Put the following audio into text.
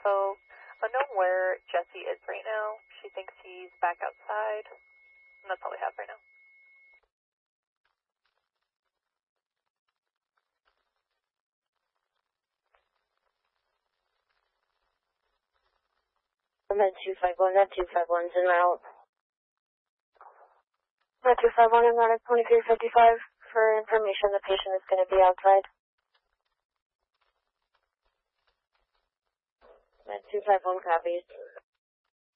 So, unknown where Jesse is right now. She thinks he's back outside. And that's all we have right now. Med 251's en route. Med 251 en route at 2355. For information, the patient is going to be outside. Med 251 copies.